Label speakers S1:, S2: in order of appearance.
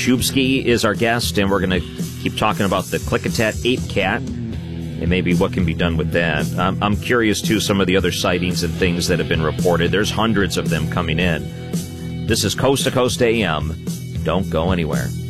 S1: Shubsky is our guest, and we're going to keep talking about the Klickitat ape cat and maybe what can be done with that. I'm curious, too, some of the other sightings and things that have been reported. There's hundreds of them coming in. This is Coast to Coast AM. Don't go anywhere.